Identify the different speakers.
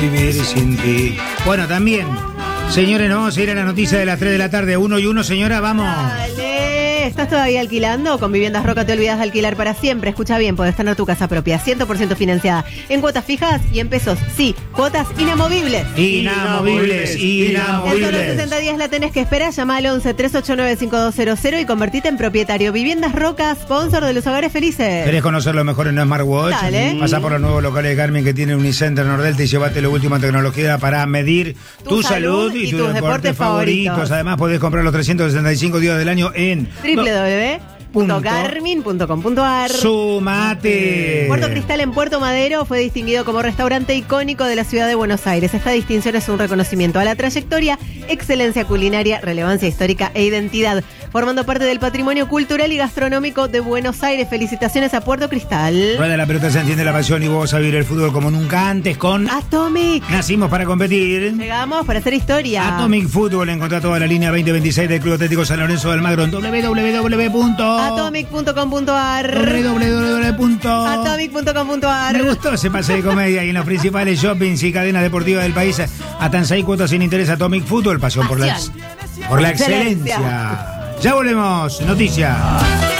Speaker 1: Vivir sin ti. Bueno, también, señores, nos vamos a ir a la noticia de las 3 de la tarde. 1 y 1, señora, vamos.
Speaker 2: Dale. ¿Estás todavía alquilando? Con Viviendas Roca te olvidas de alquilar para siempre. Escucha bien, podés tener tu casa propia, 100% financiada, en cuotas fijas y en pesos. Sí, cuotas inamovibles.
Speaker 1: Inamovibles.
Speaker 2: En solo 60 días la tenés que esperar. Llama al 11 389 5200 y convertite en propietario. Viviendas Roca, sponsor de los hogares felices.
Speaker 1: ¿Querés conocer lo mejor en un smartwatch?
Speaker 2: Dale.
Speaker 1: Pasá por los nuevos locales de Garmin que tiene Unicenter Nordelta y llevate la última tecnología para medir tu salud y tus deportes favoritos. Además, podés comprar los 365 días del año en
Speaker 2: www.garmin.com.ar.
Speaker 1: Sumate.
Speaker 2: Puerto Cristal en Puerto Madero fue distinguido como restaurante icónico de la ciudad de Buenos Aires. Esta distinción es un reconocimiento a la trayectoria, excelencia culinaria, relevancia histórica e identidad, formando parte del patrimonio cultural y gastronómico de Buenos Aires. Felicitaciones a Puerto Cristal.
Speaker 1: Rueda la pelota, se entiende la pasión y vos a vivir el fútbol como nunca antes con
Speaker 2: Atomic.
Speaker 1: Nacimos para competir.
Speaker 2: Llegamos para hacer historia.
Speaker 1: Atomic Fútbol, encontrá toda la línea 2026 del Club Atlético San Lorenzo de Almagro en
Speaker 2: www.atomic.com.ar.
Speaker 1: www.atomic.com.ar. Me gustó ese pase de comedia y en los principales shoppings y cadenas deportivas del país hasta 6 cuotas sin interés. Atomic Fútbol, pasión por la excelencia. Ya volvemos, noticia.